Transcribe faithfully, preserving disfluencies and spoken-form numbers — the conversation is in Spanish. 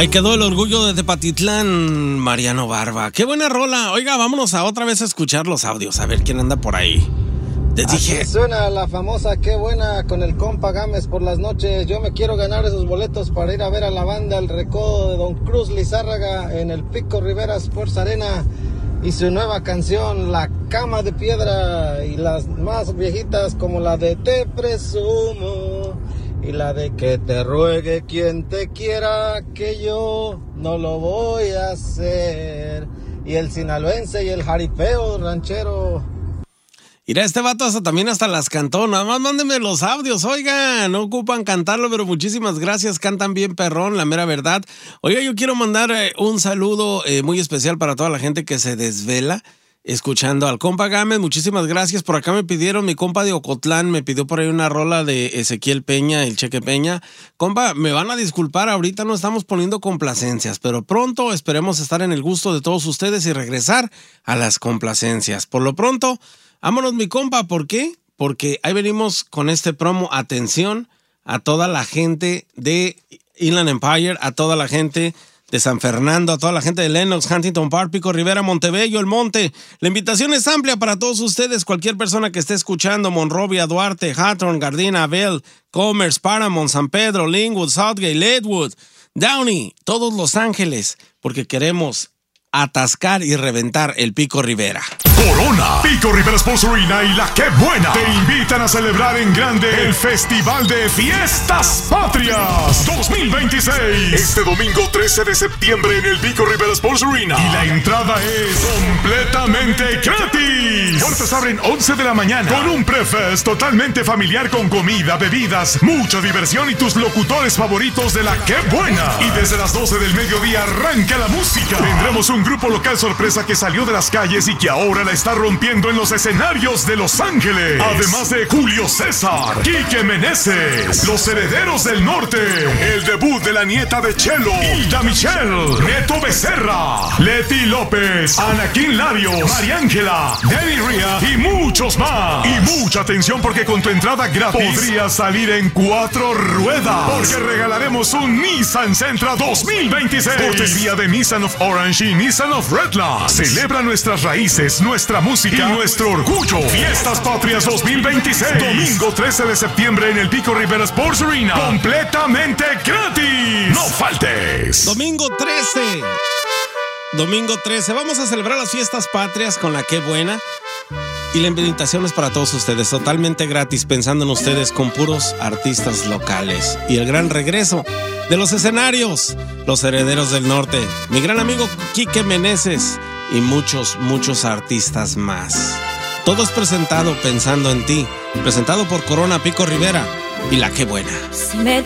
Ahí quedó el orgullo de Tepatitlán, Mariano Barba. Qué buena rola. Oiga, vámonos a otra vez a escuchar los audios, a ver quién anda por ahí. Les dije. Así suena la famosa Qué Buena con el compa Gámez por las noches. Yo me quiero ganar esos boletos para ir a ver a la banda El Recodo de Don Cruz Lizárraga en el Pico Rivera Sports Arena. Y su nueva canción, La Cama de Piedra. Y las más viejitas como la de Te Presumo. Y la de Que te ruegue quien te quiera, que yo no lo voy a hacer. Y el sinaloense y el jaripeo ranchero. Mira, este vato hasta también hasta las cantó. Nada más mándenme los audios, oiga. No ocupan cantarlo, pero muchísimas gracias. Cantan bien perrón, la mera verdad. Oiga, yo quiero mandar eh, un saludo eh, muy especial para toda la gente que se desvela escuchando al compa Gámez. Muchísimas gracias. Por acá me pidieron, mi compa de Ocotlán me pidió por ahí una rola de Ezequiel Peña, el Cheque Peña. Compa, me van a disculpar, ahorita no estamos poniendo complacencias, pero pronto esperemos estar en el gusto de todos ustedes y regresar a las complacencias. Por lo pronto, vámonos mi compa. ¿Por qué? Porque ahí venimos con este promo. Atención a toda la gente de Inland Empire, a toda la gente de San Fernando, a toda la gente de Lenox, Huntington Park, Pico Rivera, Montebello, El Monte. La invitación es amplia para todos ustedes. Cualquier persona que esté escuchando, Monrovia, Duarte, Hawthorne, Gardena, Bell, Commerce, Paramount, San Pedro, Linwood, Southgate, Lakewood, Downey, todos Los Ángeles, porque queremos atascar y reventar el Pico Rivera. Corona, Pico Rivera Sports Arena y la Qué Buena te invitan a celebrar en grande el Festival de Fiestas Patrias dos mil veintiséis. Este domingo trece de septiembre en el Pico Rivera Sports Arena. Y la entrada es completamente gratis. Puertas abren once de la mañana con un prefest totalmente familiar con comida, bebidas, mucha diversión y tus locutores favoritos de la Qué Buena. Y desde las doce del mediodía arranca la música. Tendremos un grupo local sorpresa que salió de las calles y que ahora la está rompiendo en los escenarios de Los Ángeles. Además de Julio César, Quique Meneses, Los Herederos del Norte, el debut de la nieta de Chelo, Hilda Michelle, Neto Becerra, Leti López, Anaquín Larios, María Ángela, Denny Ria y muchos más. Y mucha atención porque con tu entrada gratis podrías salir en cuatro ruedas. Porque regalaremos un Nissan Sentra dos mil veintiséis. Cortesía de Nissan of Orange y Nissan of Redland. Celebra nuestras raíces, nuestra música y nuestro orgullo. Fiestas Patrias dos mil veintiséis. Domingo trece de septiembre en el Pico Rivera Sports Arena. Completamente gratis. No faltes. Domingo trece. Domingo trece. Vamos a celebrar las Fiestas Patrias con la Qué Buena. Y la invitación es para todos ustedes, totalmente gratis, pensando en ustedes con puros artistas locales. Y el gran regreso de los escenarios, Los Herederos del Norte, mi gran amigo Quique Meneses y muchos, muchos artistas más. Todo es presentado pensando en ti, presentado por Corona, Pico Rivera y la Qué Buena.